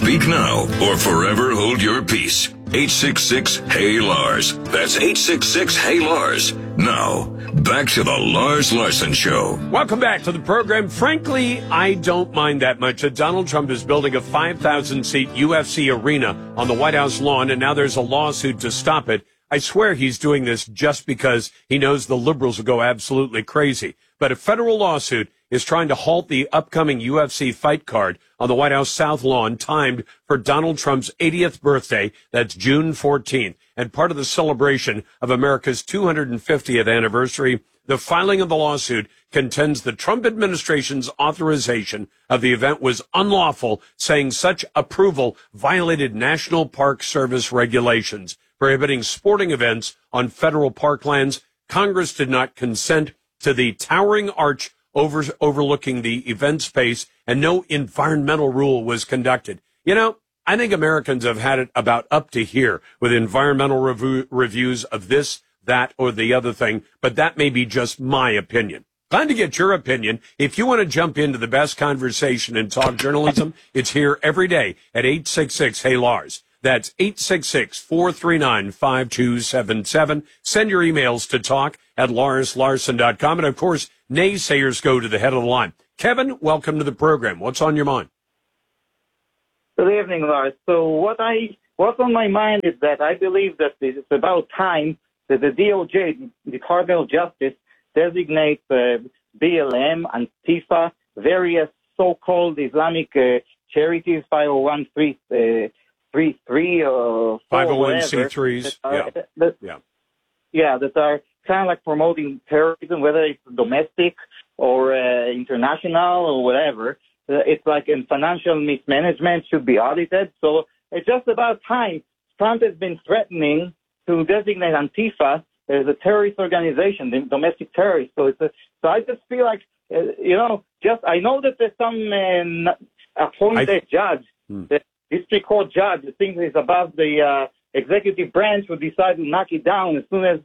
Speak now or forever hold your peace. 866-HEY-LARS. That's 866-HEY-LARS. Now, back to the Lars Larson Show. Welcome back to the program. Frankly, I don't mind that much that Donald Trump is building a 5,000-seat UFC arena on the White House lawn, and now there's a lawsuit to stop it. I swear he's doing this just because he knows the liberals will go absolutely crazy. But a federal lawsuit is trying to halt the upcoming UFC fight card on the White House South Lawn, timed for Donald Trump's 80th birthday. That's June 14th. And part of the celebration of America's 250th anniversary, the filing of the lawsuit contends the Trump administration's authorization of the event was unlawful, saying such approval violated National Park Service regulations prohibiting sporting events on federal parklands. Congress did not consent to the towering arch overlooking the event space, and no environmental rule was conducted. You know, I think Americans have had it about up to here with environmental reviews of this, that, or the other thing, but that may be just my opinion. Glad to get your opinion. If you want to jump into the best conversation in talk journalism, it's here every day at 866-HEY-LARS. That's 866-439-5277. Send your emails to talk@LarsLarson.com. And, of course, naysayers go to the head of the line. Kevin, welcome to the program. What's on your mind? Good evening, Lars. So what's on my mind is that I believe that it's about time that the DOJ, Department of Justice, designates BLM, Antifa, various so-called Islamic charities, 501c3 or 501c3s, that are kind of like promoting terrorism, whether it's domestic or international or whatever. It's like in financial mismanagement should be audited. So it's just about time. Trump has been threatening to designate Antifa as a terrorist organization, the domestic terrorist. So so I just feel like, I know that there's some appointed judge, the district court judge, who thinks he's above the executive branch, will decide to knock it down as soon as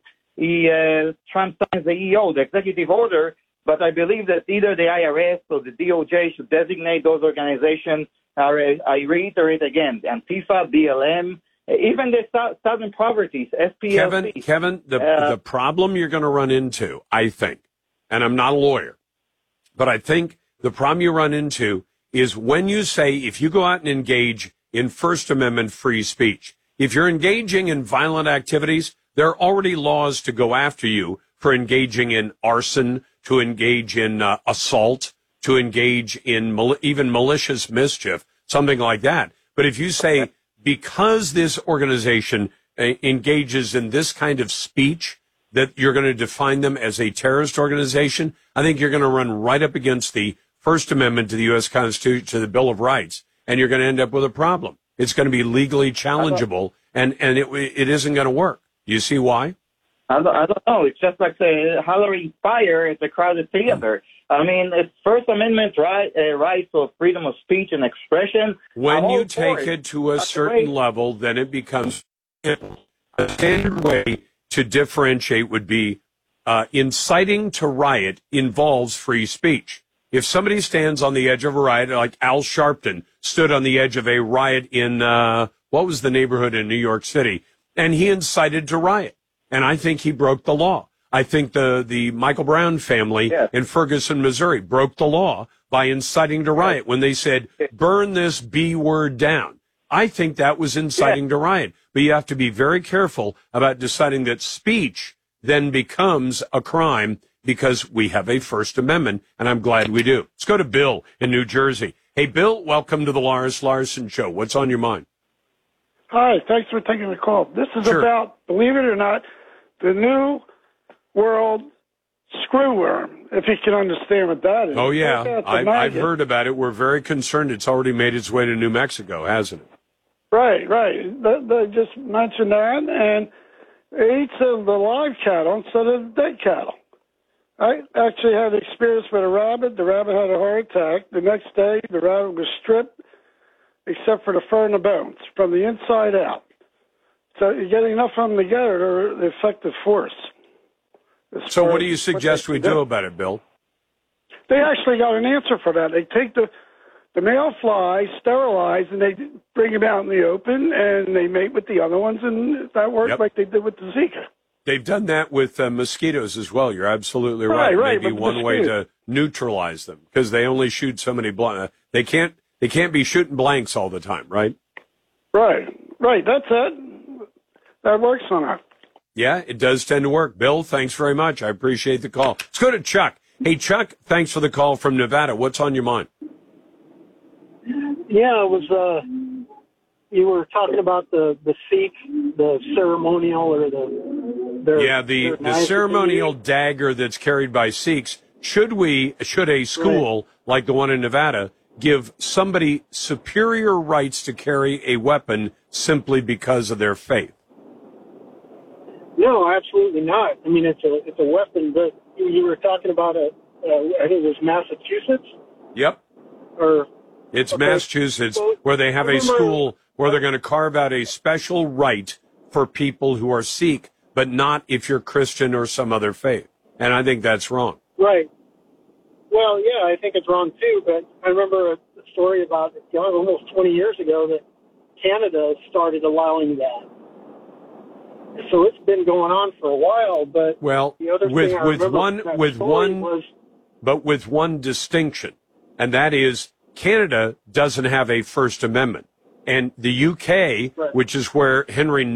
Trump signs the EO, the executive order. But I believe that either the IRS or the DOJ should designate those organizations. I reiterate again, Antifa, BLM, even the Southern Poverty, SPLC. Kevin, the problem you're going to run into, I think, and I'm not a lawyer, but I think the problem you run into is when you say, if you go out and engage in First Amendment free speech, if you're engaging in violent activities, there are already laws to go after you for engaging in arson, to engage in assault, to engage in even malicious mischief, something like that. But if you say, because this organization engages in this kind of speech, that you're going to define them as a terrorist organization, I think you're going to run right up against the First Amendment to the U.S. Constitution, to the Bill of Rights, and you're going to end up with a problem. It's going to be legally challengeable, and it isn't going to work. Do you see why? I don't know. It's just like hollering fire at the crowded theater. I mean, it's First Amendment rights of freedom of speech and expression. When you take it to a certain level, then it becomes a standard way to differentiate would be inciting to riot involves free speech. If somebody stands on the edge of a riot, like Al Sharpton stood on the edge of a riot in, what was the neighborhood in New York City, and he incited to riot. And I think he broke the law. I think the Michael Brown family in Ferguson, Missouri broke the law by inciting to riot when they said, burn this B word down. I think that was inciting to riot. But you have to be very careful about deciding that speech then becomes a crime because we have a First Amendment, and I'm glad we do. Let's go to Bill in New Jersey. Hey, Bill, welcome to the Lars Larson Show. What's on your mind? Hi, thanks for taking the call. This is about, believe it or not, the New World screwworm, if you can understand what that is. Oh, yeah. I've heard about it. We're very concerned. It's already made its way to New Mexico, hasn't it? Right. They just mentioned that, and it eats the live cattle instead of dead cattle. I actually had experience with a rabbit. The rabbit had a heart attack. The next day, the rabbit was stripped except for the fur and the bones from the inside out. So you get enough of them together, they're the effective force. So what do you suggest we do about it, Bill? They actually got an answer for that. They take the the male flies, sterilize, and they bring them out in the open, and they mate with the other ones, and that works like they did with the Zika. They've done that with mosquitoes as well. You're absolutely right. Right. Maybe one way to neutralize them, because they only shoot so many they can't be shooting blanks all the time, right? Right. That's it. That works on it. Yeah, it does tend to work. Bill, thanks very much. I appreciate the call. Let's go to Chuck. Hey, Chuck, thanks for the call from Nevada. What's on your mind? Yeah, it was, you were talking about the Sikh, the ceremonial or the ceremonial dagger that's carried by Sikhs. Should a school like the one in Nevada give somebody superior rights to carry a weapon simply because of their faith? No, absolutely not. I mean, it's a weapon, but you were talking about I think it was Massachusetts? Yep. It's Massachusetts, where they have a school where they're going to carve out a special right for people who are Sikh, but not if you're Christian or some other faith. And I think that's wrong. Right. Well, yeah, I think it's wrong too, but I remember a story about almost 20 years ago that Canada started allowing that. So it's been going on for a while, but the other thing I remember with one distinction, and that is Canada doesn't have a First Amendment. And the UK, which is where Henry